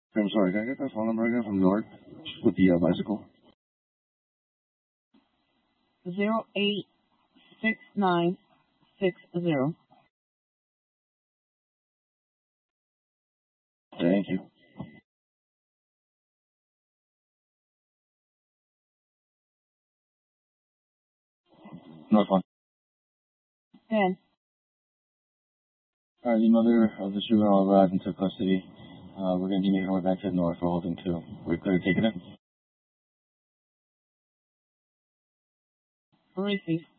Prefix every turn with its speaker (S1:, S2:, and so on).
S1: I'm sorry, can I get that phone number again from North with the bicycle?
S2: 086960.
S1: Thank you. North one.
S2: 10.
S1: Alright, the mother of the juvenile arrived and took custody. We're going to be making our way back to the north for holding 2. We're clear to take it in.
S2: Receive.